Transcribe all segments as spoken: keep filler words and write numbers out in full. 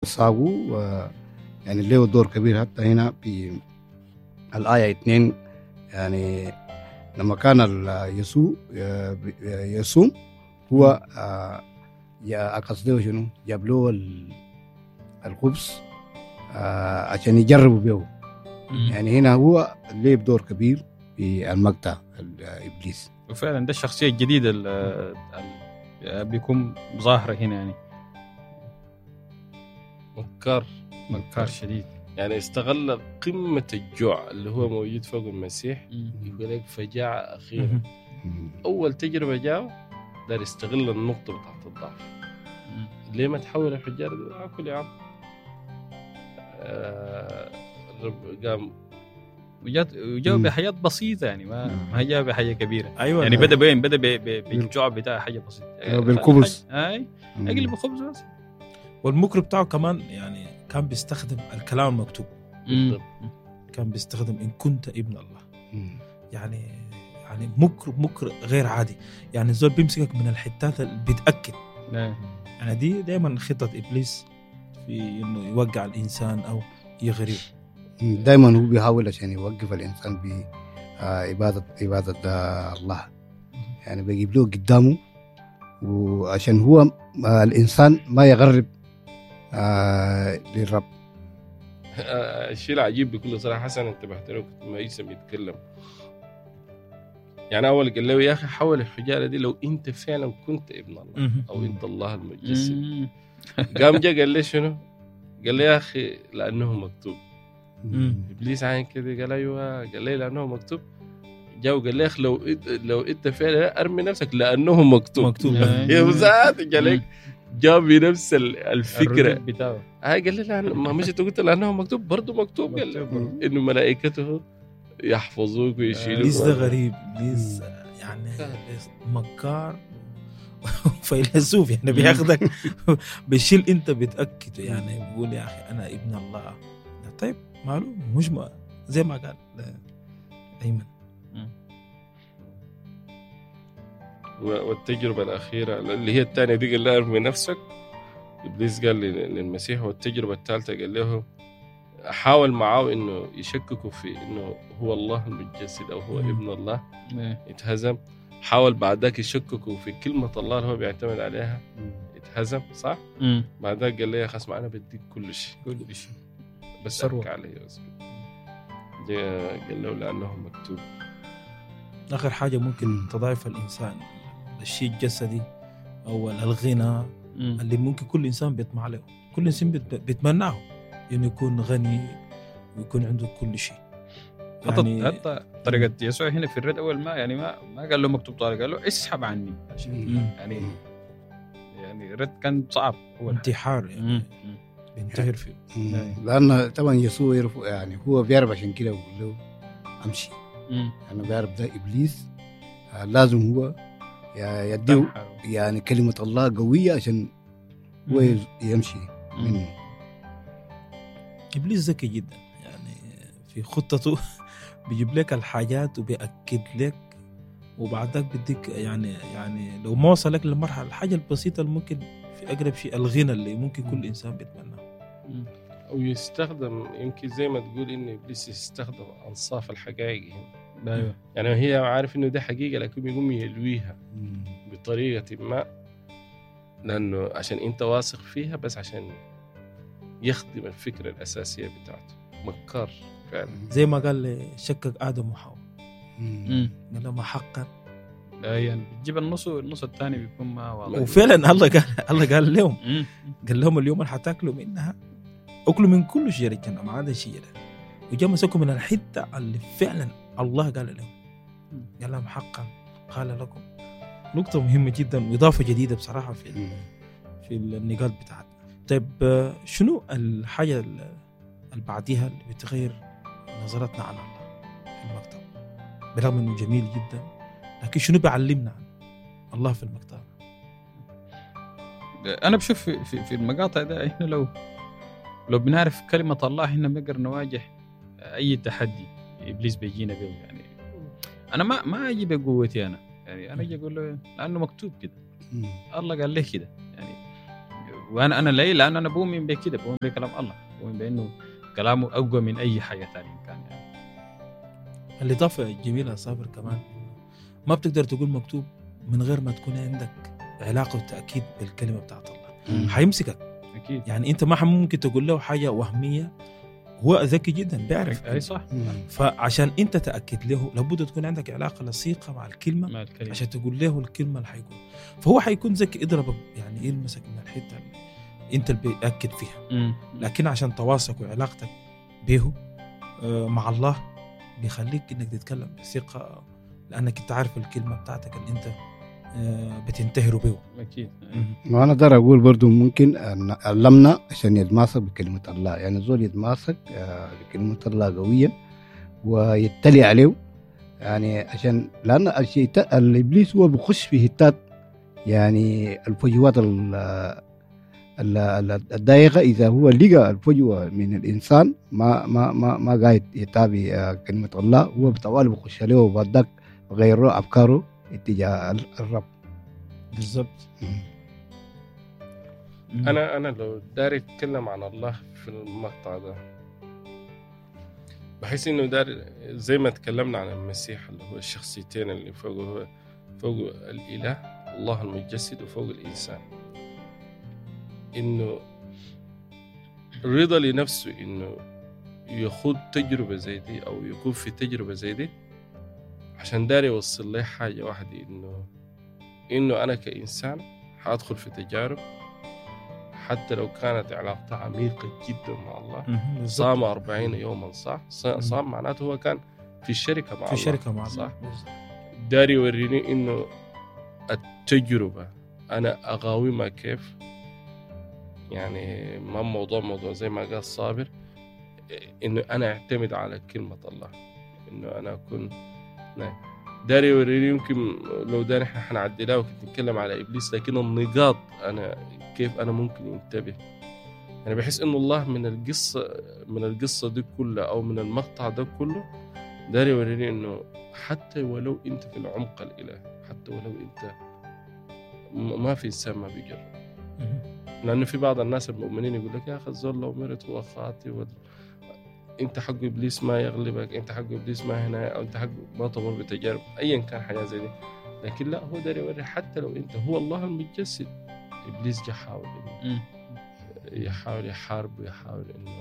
ساقو يعني له دور كبير حتى هنا في الآية اثنين. يعني لما كان يسوع يصوم هو يا قصده شنو جاب له الخبز عشان يجربوا به. يعني هنا هو له دور كبير في المقطع الإبليس. وفعلا ده الشخصية الجديدة اللي بيكون ظاهرة هنا، يعني مكار مكار شديد. يعني استغل قمة الجوع اللي هو موجود فوق المسيح. يقول لك فجاعة أخيرا. أول تجربة جاء دار يستغل النقطة بتاعت الضعف. ليه ما تحول الحجار دي أكل يا عم؟ آه رب قام وجات وجاء بحياة بسيطة، يعني ما ما جاء بحاجة كبيرة. أيوة يعني بدأ بين بدأ بالجوع بتاع حاجة بسيطة، يعني بالخبز. أي أقلب الخبز بس. والمكر بتاعه كمان يعني كان بيستخدم الكلام المكتوب. كان بيستخدم إن كنت ابن الله. يعني يعني مكر مكر غير عادي. يعني الزول بيمسكك من الحتات اللي بيتأكد. يعني دي دائما خطة إبليس في إنه يوقع الإنسان أو يغريه. دائما هو بيحاول عشان يوقف الإنسان بعبادة عبادة الله. يعني بيجيب له قدامه وعشان هو الإنسان ما يغرب للرب. الشيء العجيب بكل صراحة حسن انتبهت له كنت ما عيسى بيتكلم. يعني أول قال له يا أخي حول الحجارة دي لو أنت فعلا كنت ابن الله أو أنت الله المتجسد. قام جا قال لي شنو؟ قال لي يا أخي لأنه مكتوب. إبليس عين كده قال أيوة. قال لي لأنه مكتوب. جاو قال لي لو لو أنت فعلا أرمي نفسك لأنه مكتوب. مكتوب. يا مساعد قال لك جاب بنفس الفكرة بتاعه. هاي قال لي لا ما مش تقول لأنه مكتوب برضو مكتوب. قال لي إنه ملائكته يحفظوك ويشيلوك. ليس ده غريب. ليس يعني مكار فيلسوف. يعني بياخدك بيشيل أنت بتأكد. يعني بيقول يا أخي أنا ابن الله. طيب معلوم مش ما زي ما قال أيمن. والتجربة الأخيرة اللي هي الثانية دي قال له ارمي نفسك. إبليس قال للمسيح. والتجربة الثالثة قال له حاول معاه إنه يشككوا في إنه هو الله المتجسد أو هو ابن الله. اتهزم. حاول بعدك يشككوا في كلمة الله اللي هو بيعتمد عليها. اتهزم صح. بعدك قال له يا خصم أنا بديك كل شيء كل شيء بس أرك عليه. قال له لأنه مكتوب. آخر حاجة ممكن تضعف الإنسان الشيء الجسدي أو الغنى اللي ممكن كل إنسان بيطمع له. كل إنسان بيتمناه إنه يكون غني ويكون عنده كل شيء. يعني حتى طريقة يسوع هنا في الرد أول ما يعني ما ما قال له مكتوب طارق. قال له اسحب عني. يعني يعني الرد كان صعب. هو انتحار يعني بينتحر فيه. لأن طبعا يسوع يعرف يعني هو بيعرف عشان كده يقول له أمشي. أنا بعرف ده إبليس لازم هو يديه يعني كلمة الله قوية عشان هو يمشي منه. إبليس ذكي جدا. يعني في خطته بيجيب لك الحاجات وبيأكد لك وبعدك بديك يعني يعني لو ما وصلك للمرحلة الحاجة البسيطة اللي ممكن في أقرب شيء الغنى اللي ممكن كل إنسان بيتمناه. أو يستخدم يمكن زي ما تقول إن إبليس يستخدم أنصاف الحقائق هنا. أيوة. يعني هي عارف إنه ده حقيقة لكن يقوم يلويها بطريقة ما لأنه عشان أنت واثق فيها بس عشان يخدم الفكرة الأساسية بتاعته. مكار فعلا. زي ما قال شكك آدم وحواء. قال لما حقا لا يعني بتجيب النص النص الثاني بيكون ما واضح. وفعلا الله قال الله قال لهم قال لهم اليوم اللي حتاكلوا منها أكلوا من كل شجرة الجنة ما عدا شجرة. وجاء مسكوا من الحتة اللي فعلا الله قال لهم. قال لهم حقا قال لكم. نقطة مهمة جدا وإضافة جديدة بصراحة في في النقاط بتاعتنا. طيب شنو الحاجة اللي بعديها اللي بتغير نظرتنا عن الله في المكتب برغم إنه جميل جدا لكن شنو بيعلمنا عن الله في المكتب؟ أنا بشوف في في, في المقاطع ده إحنا لو لو بنعرف كلمة الله إحنا بنقدر نواجه أي تحدي إبليس بيجينا به. يعني أنا ما ما أجي بقوتي أنا يعني أنا أجي أقول له لأنه مكتوب كده. الله قال لي كده. يعني وانا انا ليه لان انا بؤمن بكده بؤمن بكلام الله بؤمن بانه كلامه اقوى من اي حاجه ثانيه كان يعني. الإضافة الجميلة صابر كمان ما بتقدر تقول مكتوب من غير ما تكون عندك علاقة وتأكيد بالكلمة بتاعت الله. حيمسكك اكيد يعني انت ما ممكن تقول له حاجة وهمية، هو ذكي جدا بيعرف اي صح. فعشان انت تأكد له لابد تكون عندك علاقة لصيقة مع الكلمة, مع الكلمة. عشان تقول له الكلمة اللي حيقول، فهو حيكون ذكي يضربك يعني يلمسك من الحتة اللي انت اللي بيأكد فيها. مم. لكن عشان تواصلك وعلاقتك به مع الله بيخليك انك تتكلم بثقة، لانك انت عارف الكلمة بتاعتك اللي انت بتنتهر به. اكيد. وانا اقدر اقول برضو ممكن ان علمنا عشان يتماسك بكلمة الله، يعني زول يتماسك بكلمة الله قويا ويتلي عليه، يعني عشان لان الشيء الابليس هو بيخش في هتات يعني الفجوات الضيقة. إذا هو لقى الفجوة من الإنسان ما ما ما ما قاعد يتابع كلمة الله، هو بطوال بخش عليه وبعدك غيره أفكاره اتجاه الرب. بالضبط. أنا أنا لو داري أتكلم عن الله في المقطع ده بحس إنه داري زي ما تكلمنا عن المسيح اللي هو الشخصيتين اللي فوقه فوق الإله الله المتجسد وفوق الإنسان، إنه رضا لنفسه إنه يخوض تجربة زي دي أو يكون في تجربة زي دي عشان داري يوصل لي حاجة واحدة، إنه إنه أنا كإنسان حأدخل في تجارب حتى لو كانت علاقتها عميقة جدا مع الله. صام أربعين يوما صح؟ صام معناته هو كان في الشركة مع في الله شركة مع صح؟ الله. داري يوريني إنه التجربة أنا أقاومها كيف، يعني ما موضوع موضوع زي ما قال صابر إنه أنا أعتمد على كلمة الله، إنه أنا أكون داري يوريني. يمكن لو داري إحنا حنعدلها وكنت نتكلم على إبليس، لكن النقاط أنا كيف أنا ممكن ينتبه. أنا يعني بحس إنه الله من القصة من القصة دي كلها أو من المقطع ده كله داري يوريني إنه حتى ولو أنت في العمق الإلهي، حتى ولو أنت ما في إنسان ما بيجرب، لأنه في بعض الناس المؤمنين يقول لك يا أخي الزول لو مرت هو خاطئ و... أنت حق إبليس ما يغلبك، أنت حق إبليس ما هنا، أو أنت حق ما تمر بتجارب أيا كان حاجة زي دي. لكن لا، هو داري يوري حتى لو أنت هو الله المتجسد، إبليس جا حاول إنه يحاول يحارب ويحاول إنه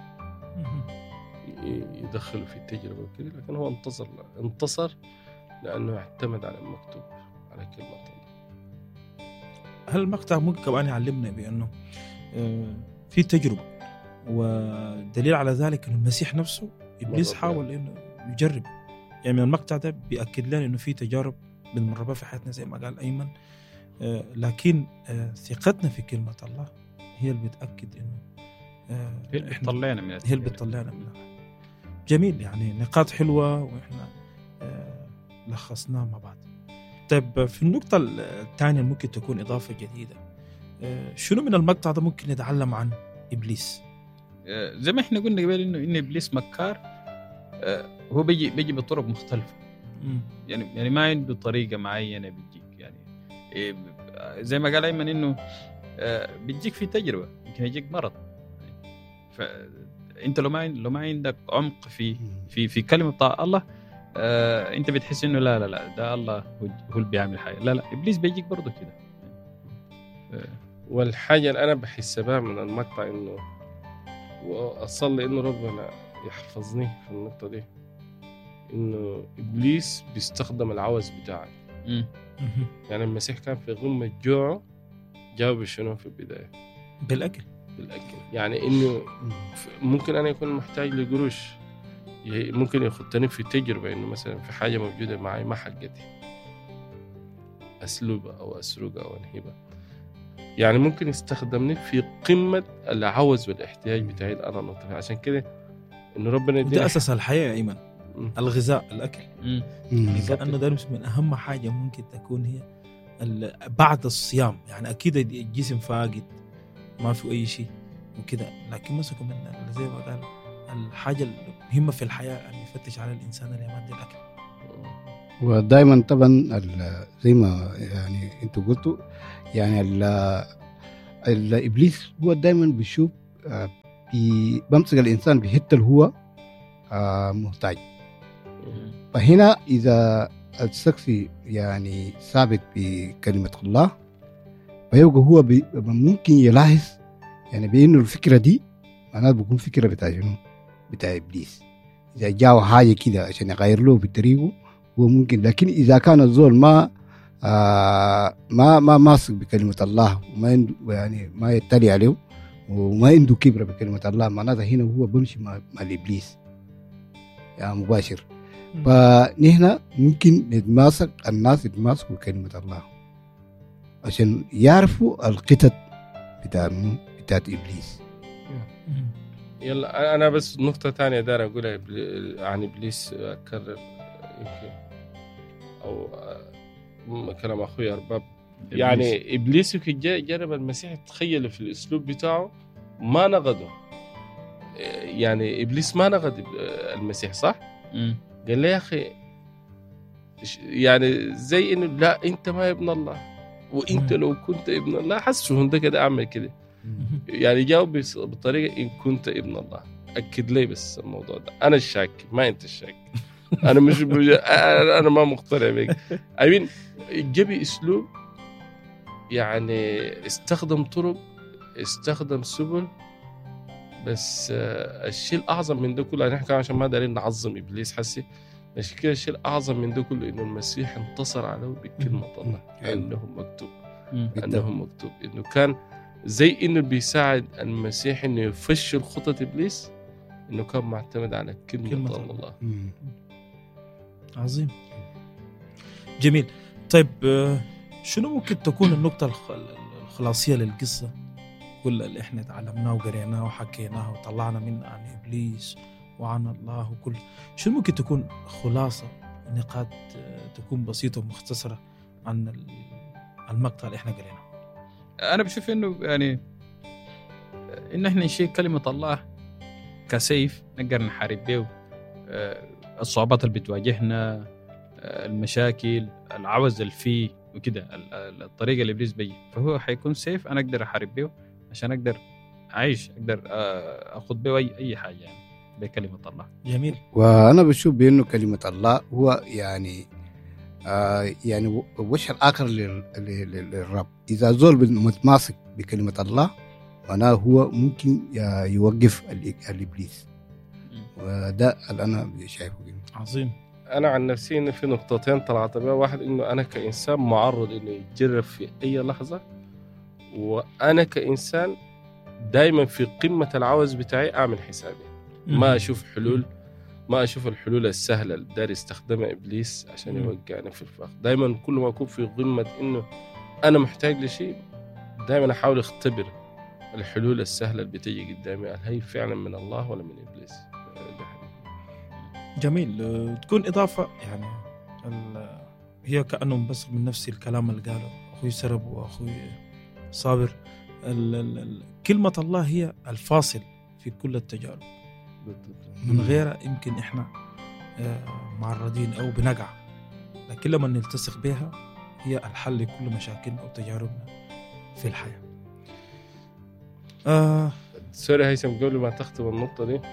يدخله في التجربة وكذا، لكن هو انتصر انتصر لأنه اعتمد على المكتوب على كلمة الله. هل المقطع ممكن كمان يعلمنا بأنه في تجربة، ودليل على ذلك أن المسيح نفسه إبليس حاول إنه يجرب. يعني من المقطع ده بيأكد لنا إنه في تجارب بنمر في حياتنا زي ما قال أيمن، لكن ثقتنا في كلمة الله هي اللي بتأكد إنه هي اللي بتطلعنا من هي اللي بتطلعنا منها. جميل، يعني نقاط حلوة وإحنا لخصناها مع بعض. طيب في النقطة الثانية ممكن تكون إضافة جديدة، شنو من المقطع ده ممكن نتعلم عن إبليس؟ زي ما إحنا قلنا قبل إنه إن إبليس مكار، هو بيجي بيجي بطرق مختلفة. م. يعني يعني ما عنده طريقة معينة بيجيك، يعني زي ما قال أيمن إنه بيجيك في تجربة، يمكن يجيك مرض. فأنت لو ما لو ما عندك عمق في في في كلمة بتاع الله، آه، انت بتحس انه لا لا لا ده الله هو اللي بيعمل حاجه. لا لا ابليس بيجيك برضه كده. آه. والحاجه اللي انا بحس بها من المقطع انه واصلي انه ربنا يحفظني في النقطه دي، انه ابليس بيستخدم العوز بتاعك. م. يعني المسيح كان في غمه جوعه، جاوب شنو في البدايه؟ بالاكل. بالاكل، يعني انه ممكن انا يكون محتاج لقروش، ممكن يخطني في تجربة إنه مثلا في حاجة موجودة معي ما حقتي، أسلوبها أو أسرقها أو أنهبها. يعني ممكن يستخدمني في قمة العوز والإحتياج بتاعي أنا نطفي. عشان كده إنه ربنا يدينا، ده أساس الحياة يا أيمن، الغذاء، الأكل. لأنه ده من أهم حاجة ممكن تكون هي بعد الصيام. يعني أكيد الجسم فاقد ما في أي شيء وكده، لكن مسكوا من زي ما قال الحاجة المهمة في الحياة أن يفتش على الإنسان اللي يمد الأكل. ودائما طبعا زي ما يعني أنتوا قلتوا، يعني الإبليس هو دائما بيشوف آه بيمسك الإنسان بحتة اللي هو آه محتاج. فهنا إذا الشخص يعني ثابت بكلمة الله فيبقى هو ممكن يلاحظ يعني بأنه الفكرة دي معناته بيكون فكرة بتاع شنو بتاع إبليس. إذا جاء حاجة كده عشان يغير له بطريقه هو ممكن، لكن إذا كان الزول ما آه ما ما ماسك بكلمة الله وما عنده يعني ما يتلي عليه وما عنده كبرة بكلمة الله معناته هنا هو بمشي مع, مع الإبليس يعني مباشر. فنحن ممكن نتماسك الناس يتماسكوا بكلمة الله عشان يعرفوا القطط بتاع بتاعت إبليس. يلا أنا بس نقطة تانية دار أقولها عن إبليس أكرر يمكن أو كلام أخوي أرباب. يعني إبليس كي جرب المسيح تخيل في الأسلوب بتاعه ما نقده. يعني إبليس ما نقد المسيح صح؟ م. قال لي يا أخي يعني زي إنه لا أنت ما ابن الله وأنت لو كنت ابن الله حسوا هنده كده أعمل كده. يعني جاوب بطريقة إن كنت ابن الله أكد لي بس الموضوع ده أنا الشاك ما أنت الشاك. أنا مش أنا ما مقتنع بك. أمين جبي أسلوب يعني استخدم طرق استخدم سبل بس الشيء الأعظم من ده كله نحن كمان عشان ما دارين نعظم إبليس حسي مش كده. الشيء الأعظم من ده كله إنه المسيح انتصر عليه بكلمة الله أنه مكتوب أنه مكتوب إنه كان زي إنه بيساعد المسيح إنه يفشل خطة إبليس إنه كان معتمد على كلمة, كلمة الله, الله. عظيم جميل. طيب شنو ممكن تكون النقطة الخلاصية للقصة كل اللي احنا تعلمناه وقريناه وحكيناه وطلعنا منه عن إبليس وعن الله وكل شنو ممكن تكون خلاصة نقاط تكون بسيطة ومختصرة عن المقطع اللي احنا قريناه؟ أنا بشوف إنه يعني إن احنا نشيل كلمة الله كسيف نقدر نحارب به الصعوبات اللي بتواجهنا المشاكل العوز اللي فيه وكده الطريقة اللي إبليس بيجي فهو حيكون سيف أنا أقدر أحارب به عشان أقدر أعيش أقدر أخذ به أي أي حاجة يعني بكلمة الله. جميل. وأنا بشوف بأنه كلمة الله هو يعني آه يعني وش الآخر للرب. إذا زول متماسك بكلمة الله معناه هو ممكن يوقف الإبليس وده اللي أنا شايفه. عظيم. أنا عن نفسي إن في نقطتين طلعت بها. واحد إنه أنا كإنسان معرض إنه يتجرب في أي لحظة وأنا كإنسان دايما في قمة العوز بتاعي أعمل حسابي ما أشوف حلول ما أشوف الحلول السهلة اللي داري استخدمها إبليس عشان يوقعني في الفخ. دايما كل ما أكون في قمة إنه أنا محتاج لشيء دائما أحاول أختبر الحلول السهلة اللي بتيجي قدامي هل هي فعلا من الله ولا من إبليس. جميل. تكون إضافة يعني هي كأنهم بس من نفس الكلام اللي قاله أخوي سرب وأخوي صابر. ال ال كلمة الله هي الفاصل في كل التجارب من غيرها يمكن إحنا معرضين أو بنقع لكن لما نلتصق بها هي الحل لكل مشاكلنا وتجاربنا في الحياة. آه سوري هيثم قبل ما تختم النقطة دي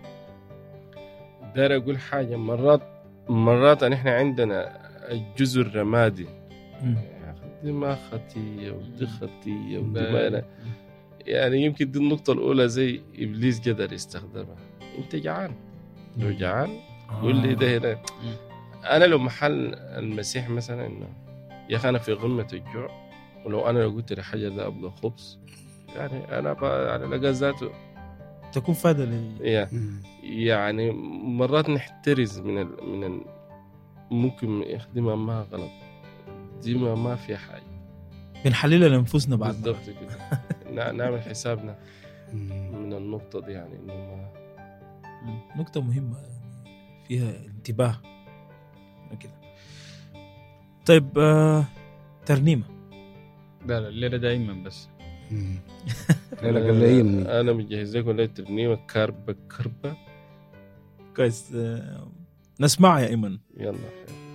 داير أقول حاجة. مرات مرات أن إحنا عندنا الجزء الرمادي دي ما خطية ودي خطية ودي ما يعني يمكن دي النقطة الأولى زي إبليس قدر يستخدمها. أنت جعان لو جعان قول لي ده هنا. أنا لو محل المسيح مثلا إنه يا أخي أنا في غمة الجوع ولو أنا لو قلت لحجر ده أبغى خبز يعني أنا بقى على لقى ذاته تكون فايدة لي. يعني مرات نحترز من ال من ال ممكن يخدمها ما غلط دي ما ما في حاجة بنحللها لنفسنا بعد بالضبط كده. نعمل حسابنا من النقطة دي يعني إنه ما نقطة مهمة فيها انتباه كده. طيب آه، ترنيمة لا لا الليلة دائما بس لا لا قال لي أنا مجهز لكم ليلة ترنيمة كربة كربة كويس. آه، نسمعها يا إيمن. يلا.